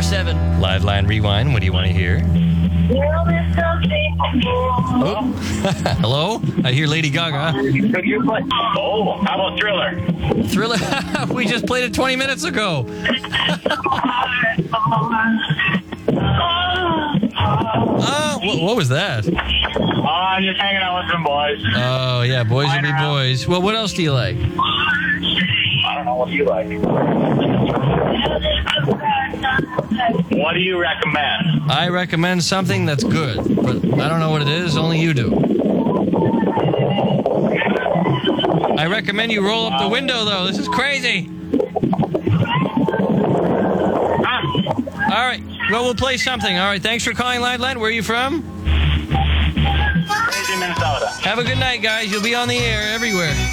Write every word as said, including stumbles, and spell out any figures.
seven. Live Line Rewind. What do you want to hear? Oh. Hello? I hear Lady Gaga. Oh, how about Thriller? Thriller? We just played it twenty minutes ago. Oh, what, what was that? Oh, I'm just hanging out with some boys. Oh, yeah, boys will be boys. Well, what else do you like? I don't know. What do you like? What do you recommend? I recommend something that's good, but I don't know what it is. Only you do. I recommend you roll up the window, though. This is crazy. All right. Well, we'll play something. All right. Thanks for calling Live Line. Where are you from? Minnesota. Have a good night, guys. You'll be on the air everywhere.